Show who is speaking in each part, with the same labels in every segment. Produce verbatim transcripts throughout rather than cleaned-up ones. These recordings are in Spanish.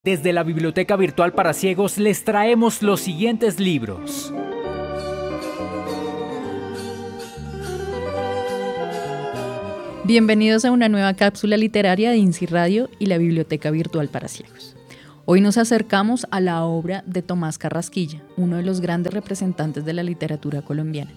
Speaker 1: Desde la Biblioteca Virtual para Ciegos les traemos los siguientes libros.
Speaker 2: Bienvenidos a una nueva cápsula literaria de INSI Radio y la Biblioteca Virtual para Ciegos. Hoy nos acercamos a la obra de Tomás Carrasquilla, uno de los grandes representantes de la literatura colombiana.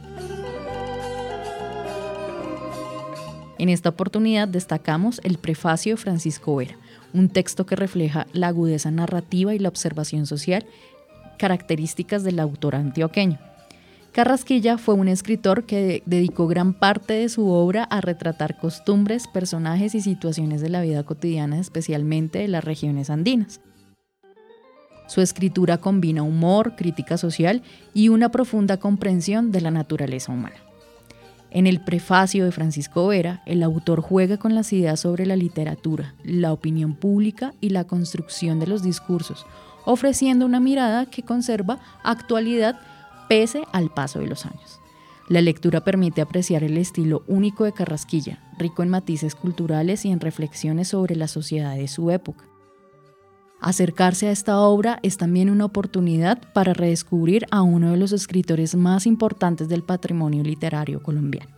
Speaker 2: En esta oportunidad destacamos el prefacio de Francisco Vera, un texto que refleja la agudeza narrativa y la observación social, características del autor antioqueño. Carrasquilla fue un escritor que dedicó gran parte de su obra a retratar costumbres, personajes y situaciones de la vida cotidiana, especialmente de las regiones andinas. Su escritura combina humor, crítica social y una profunda comprensión de la naturaleza humana. En el prefacio de Francisco Vera, el autor juega con las ideas sobre la literatura, la opinión pública y la construcción de los discursos, ofreciendo una mirada que conserva actualidad pese al paso de los años. La lectura permite apreciar el estilo único de Carrasquilla, rico en matices culturales y en reflexiones sobre la sociedad de su época. Acercarse a esta obra es también una oportunidad para redescubrir a uno de los escritores más importantes del patrimonio literario colombiano.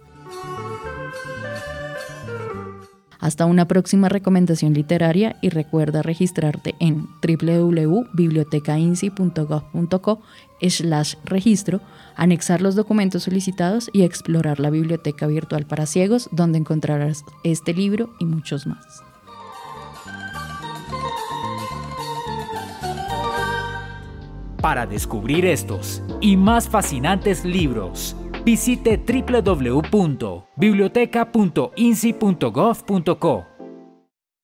Speaker 2: Hasta una próxima recomendación literaria y recuerda registrarte en w w w punto biblioteca insi punto gov punto co slash registro, anexar los documentos solicitados y explorar la Biblioteca Virtual para Ciegos, donde encontrarás este libro y muchos más.
Speaker 1: Para descubrir estos y más fascinantes libros, visite w w w punto biblioteca punto insi punto gov punto co.